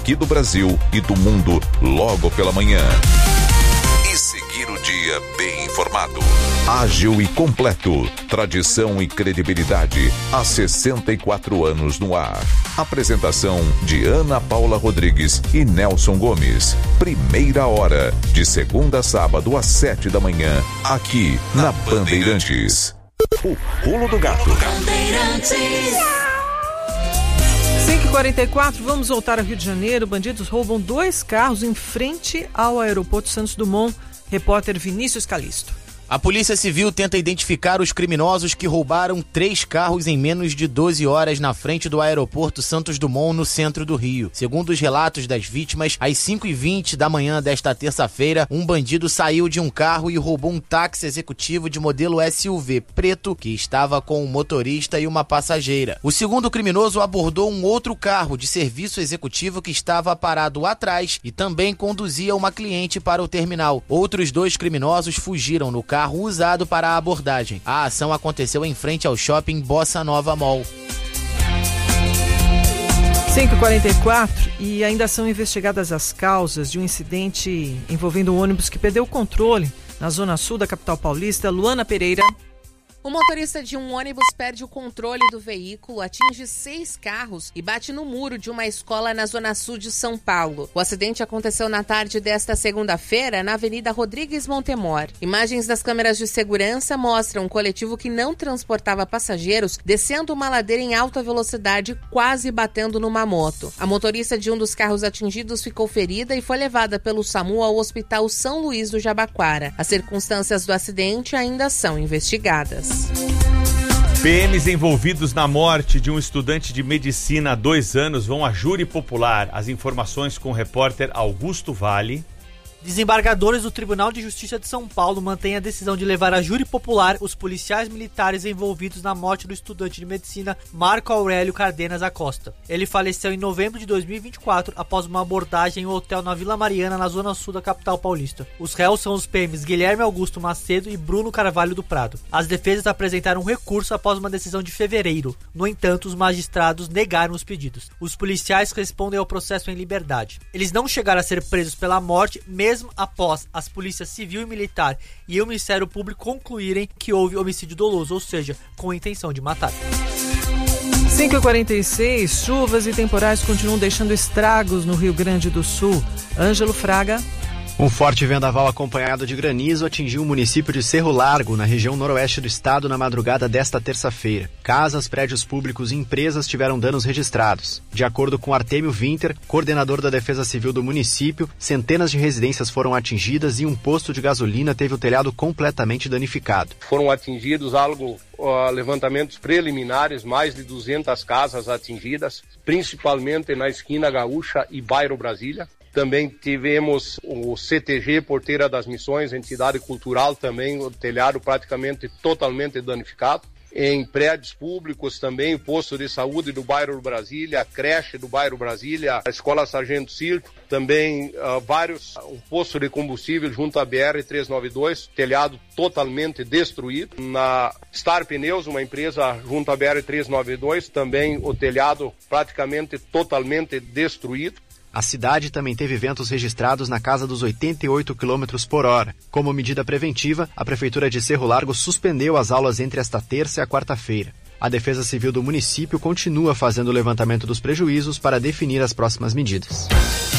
daqui do Brasil e do mundo logo pela manhã. E seguir o dia bem informado. Ágil e completo. Tradição e credibilidade há 64 anos no ar. Apresentação de Ana Paula Rodrigues e Nelson Gomes. Primeira hora, de segunda a sábado às 7 da manhã, aqui na Bandeirantes. O Pulo do Gato. 5h44, vamos voltar ao Rio de Janeiro. Bandidos roubam 2 carros em frente ao aeroporto Santos Dumont. Repórter Vinícius Calisto. A Polícia Civil tenta identificar os criminosos que roubaram 3 carros em menos de 12 horas na frente do aeroporto Santos Dumont, no centro do Rio. Segundo os relatos das vítimas, às 5h20 da manhã desta terça-feira, um bandido saiu de um carro e roubou um táxi executivo de modelo SUV preto que estava com um motorista e uma passageira. O segundo criminoso abordou um outro carro de serviço executivo que estava parado atrás e também conduzia uma cliente para o terminal. Outros 2 criminosos fugiram no carro usado para a abordagem. A ação aconteceu em frente ao shopping Bossa Nova Mall. 5h44 e ainda são investigadas as causas de um incidente envolvendo um ônibus que perdeu o controle na zona sul da capital paulista. Luana Pereira. O motorista de um ônibus perde o controle do veículo, atinge 6 carros e bate no muro de uma escola na zona sul de São Paulo. O acidente aconteceu na tarde desta segunda-feira na Avenida Rodrigues Montemor. Imagens das câmeras de segurança mostram um coletivo que não transportava passageiros descendo uma ladeira em alta velocidade, quase batendo numa moto. A motorista de um dos carros atingidos ficou ferida e foi levada pelo SAMU ao Hospital São Luís do Jabaquara. As circunstâncias do acidente ainda são investigadas. PMs envolvidos na morte de um estudante de medicina há 2 anos vão a júri popular. As informações com o repórter Augusto Vale. Desembargadores do Tribunal de Justiça de São Paulo mantêm a decisão de levar a júri popular os policiais militares envolvidos na morte do estudante de medicina Marco Aurélio Cardenas Acosta. Ele faleceu em novembro de 2024 após uma abordagem em um hotel na Vila Mariana, na zona sul da capital paulista. Os réus são os PMs Guilherme Augusto Macedo e Bruno Carvalho do Prado. As defesas apresentaram um recurso após uma decisão de fevereiro. No entanto, os magistrados negaram os pedidos. Os policiais respondem ao processo em liberdade. Eles não chegaram a ser presos pela morte, mesmo após as polícias civil e militar e o Ministério Público concluírem que houve homicídio doloso, ou seja, com a intenção de matar. 5h46, chuvas e temporais continuam deixando estragos no Rio Grande do Sul. Ângelo Fraga. Um forte vendaval acompanhado de granizo atingiu o município de Cerro Largo, na região noroeste do estado, na madrugada desta terça-feira. Casas, prédios públicos e empresas tiveram danos registrados. De acordo com Artêmio Winter, coordenador da Defesa Civil do município, centenas de residências foram atingidas e um posto de gasolina teve o telhado completamente danificado. Foram atingidos levantamentos preliminares, mais de 200 casas atingidas, principalmente na esquina Gaúcha e bairro Brasília. Também tivemos o CTG, Porteira das Missões, entidade cultural, também o telhado praticamente totalmente danificado. Em prédios públicos também, o posto de saúde do bairro Brasília, a creche do bairro Brasília, a escola Sargento Circo, também um posto de combustível junto à BR-392, telhado totalmente destruído. Na Star Pneus, uma empresa junto à BR-392, também o telhado praticamente totalmente destruído. A cidade também teve ventos registrados na casa dos 88 km por hora. Como medida preventiva, a Prefeitura de Cerro Largo suspendeu as aulas entre esta terça e a quarta-feira. A Defesa Civil do município continua fazendo o levantamento dos prejuízos para definir as próximas medidas.